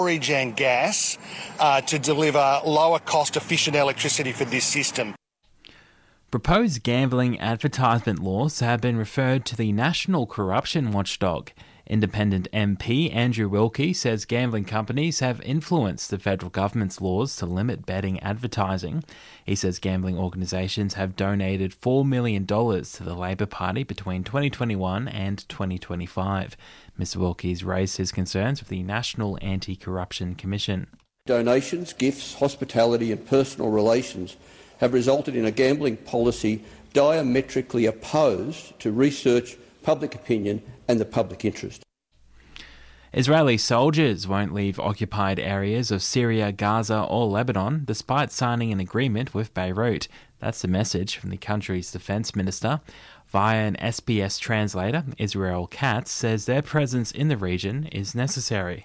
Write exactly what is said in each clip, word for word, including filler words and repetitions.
storage and gas uh, to deliver lower cost efficient electricity for this system. Proposed gambling advertisement laws have been referred to the National Corruption Watchdog. Independent M P Andrew Wilkie says gambling companies have influenced the federal government's laws to limit betting advertising. He says gambling organisations have donated four million dollars to the Labor Party between twenty twenty-one and twenty twenty-five. Mister Wilkie's raised his concerns with the National Anti-Corruption Commission. Donations, gifts, hospitality and personal relations have resulted in a gambling policy diametrically opposed to research, public opinion and the public interest. Israeli soldiers won't leave occupied areas of Syria, Gaza or Lebanon despite signing an agreement with Beirut. That's the message from the country's defence minister. Via an S B S translator, Israel Katz says their presence in the region is necessary.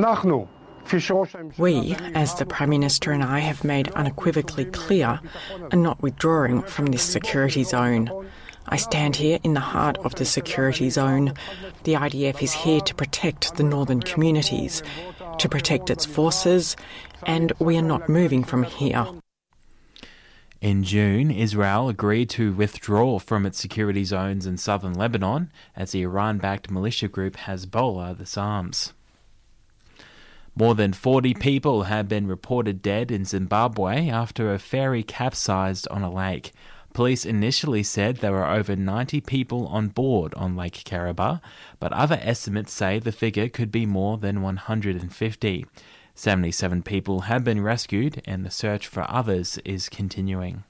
We, as the Prime Minister and I have made unequivocally clear, are not withdrawing from this security zone. I stand here in the heart of the security zone. The I D F is here to protect the northern communities, to protect its forces, and we are not moving from here. In June, Israel agreed to withdraw from its security zones in southern Lebanon as the Iran-backed militia group Hezbollah disarms. More than forty people have been reported dead in Zimbabwe after a ferry capsized on a lake. Police initially said there were over ninety people on board on Lake Kariba, but other estimates say the figure could be more than one hundred fifty. seventy-seven people have been rescued and the search for others is continuing.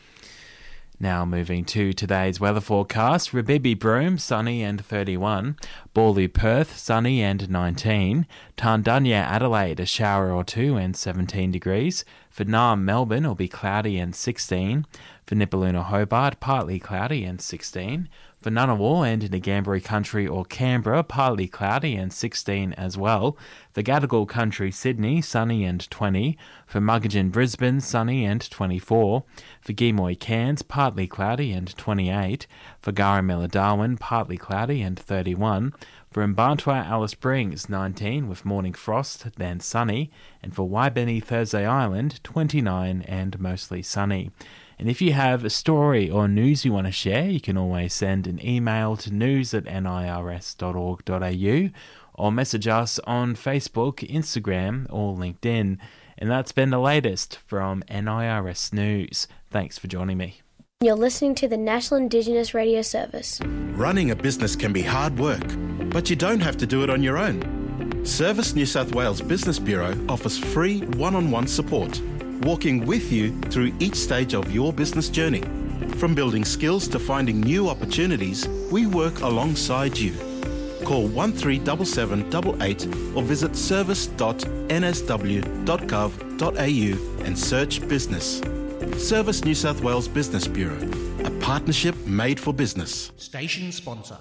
Now moving to today's weather forecast. Rabibi Broome, sunny and thirty-one. Bawley Perth, sunny and nineteen. Tarndanya Adelaide, a shower or two and seventeen degrees. For Naarm Melbourne, will be cloudy and sixteen. For Nipaluna Hobart, partly cloudy and sixteen. For Ngunnawal and Ngambri Country or Canberra, partly cloudy and sixteen as well. For Gadigal Country Sydney, sunny and twenty. For Muggeridge Brisbane, sunny and twenty-four. For Geemoy Cairns, partly cloudy and twenty-eight. For Garamilla Darwin, partly cloudy and thirty-one. For Mbantua Alice Springs, nineteen with morning frost, then sunny. And for Waibeni Thursday Island, twenty-nine and mostly sunny. And if you have a story or news you want to share, you can always send an email to news at nirs dot org dot a u or message us on Facebook, Instagram or LinkedIn. And that's been the latest from N I R S News. Thanks for joining me. You're listening to the National Indigenous Radio Service. Running a business can be hard work, but you don't have to do it on your own. Service New South Wales Business Bureau offers free one-on-one support, walking with you through each stage of your business journey. From building skills to finding new opportunities, we work alongside you. Call one three seven seven eight eight or visit service dot n s w dot gov dot a u and search business. Service New South Wales Business Bureau, a partnership made for business. Station sponsor.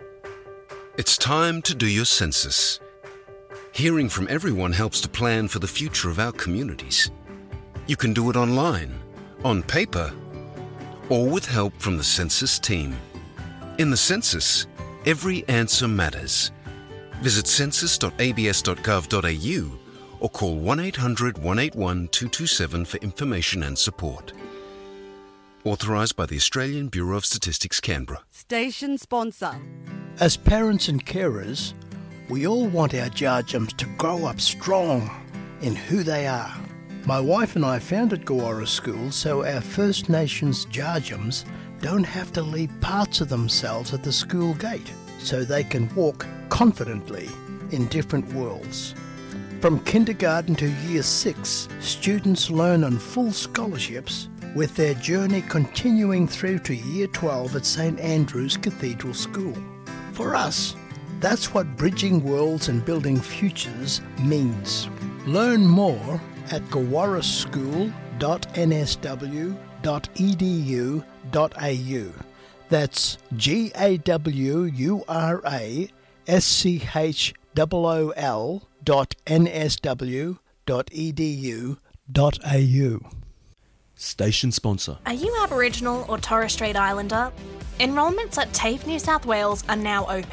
It's time to do your census. Hearing from everyone helps to plan for the future of our communities. You can do it online, on paper, or with help from the census team. In the census, every answer matters. Visit census dot a b s dot gov dot a u or call one eight hundred one eight one two two seven for information and support. Authorised by the Australian Bureau of Statistics, Canberra. Station sponsor. As parents and carers, we all want our Djadjums to grow up strong in who they are. My wife and I founded Gawara School so our First Nations Djadjums don't have to leave parts of themselves at the school gate, so they can walk confidently in different worlds. From kindergarten to year six, students learn on full scholarships, with their journey continuing through to year twelve at St Andrew's Cathedral School. For us, that's what bridging worlds and building futures means. Learn more at gawara school dot n s w dot e d u dot a u. That's G A W U R A S C H O O L dot N S W dot E D U dot A U. Station sponsor. Are you Aboriginal or Torres Strait Islander? Enrolments at TAFE New South Wales are now open.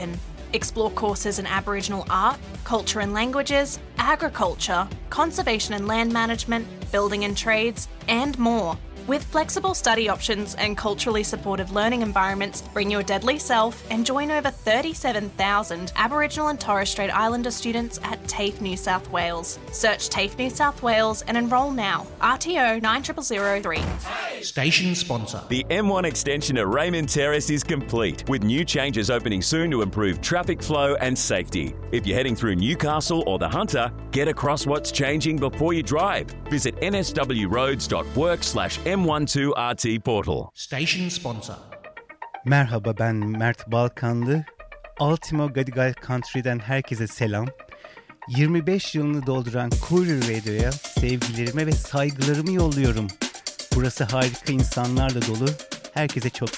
Explore courses in Aboriginal art, culture and languages, agriculture, conservation and land management, building and trades, and more. With flexible study options and culturally supportive learning environments, bring your deadly self and join over thirty-seven thousand Aboriginal and Torres Strait Islander students at TAFE New South Wales. Search TAFE New South Wales and enrol now. R T O nine zero zero zero three. Station sponsor. The M one extension at Raymond Terrace is complete, with new changes opening soon to improve traffic flow and safety. If you're heading through Newcastle or the Hunter, get across what's changing before you drive. Visit n s w roads dot work slash m one two r t portal. Station sponsor. Merhaba, ben Mert Balkanlı. Ultimo Gadigal Country'den herkese selam. yirmi beş yılını dolduran Courier Radio'ya sevgilerimi ve saygılarımı yolluyorum. Burası harika insanlarla dolu. Herkese çok